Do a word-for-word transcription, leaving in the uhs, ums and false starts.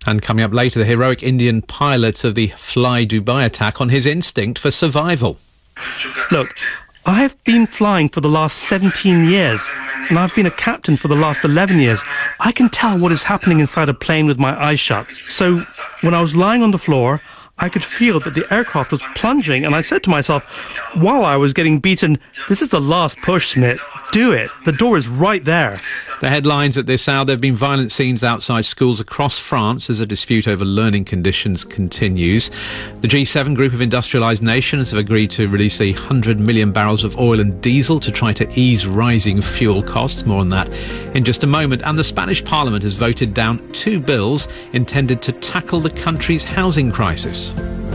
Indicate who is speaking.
Speaker 1: And coming up later, the heroic Indian pilot of the Fly Dubai attack on his instinct for survival.
Speaker 2: Look, I've been flying for the last seventeen years, and I've been a captain for the last eleven years. I can tell what is happening inside a plane with my eyes shut. So when I was lying on the floor, I could feel that the aircraft was plunging, and I said to myself, while I was getting beaten, this is the last push, Smith. Do it. The door is right there.
Speaker 1: The headlines at this hour: there have been violent scenes outside schools across France as a dispute over learning conditions continues. The G seven group of industrialised nations have agreed to release a hundred million barrels of oil and diesel to try to ease rising fuel costs. More on that in just a moment. And the Spanish Parliament has voted down two bills intended to tackle the country's housing crisis.